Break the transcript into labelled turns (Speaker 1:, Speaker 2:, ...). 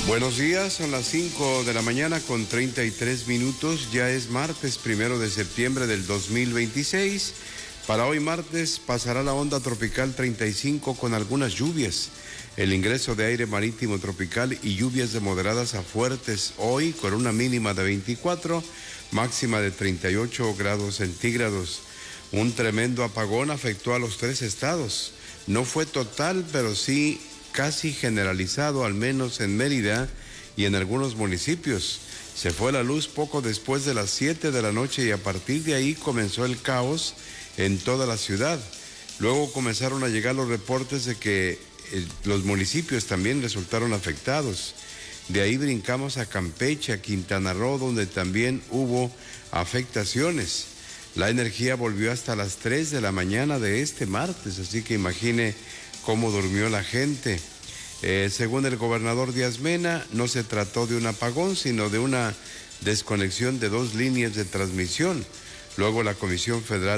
Speaker 1: Buenos días, son las 5 de la mañana con 33 minutos. Ya es martes 1 de septiembre del 2026. Para hoy martes pasará la onda tropical 35 con algunas lluvias. El ingreso de aire marítimo tropical y lluvias de moderadas a fuertes hoy con una mínima de 24, máxima de 38 grados centígrados. Un tremendo apagón afectó a los 3 estados. No fue total, pero sí casi generalizado, al menos en Mérida y en algunos municipios. Se fue la luz poco después de las 7 de la noche y a partir de ahí comenzó el caos en toda la ciudad. Luego comenzaron a llegar los reportes de que los municipios también resultaron afectados. De ahí brincamos a Campeche, a Quintana Roo, donde también hubo afectaciones. La energía volvió hasta las 3 de la mañana de este martes, así que imagine cómo durmió la gente. Según el gobernador Díaz Mena, no se trató de un apagón, sino de una desconexión de 2 líneas de transmisión. Luego la Comisión Federal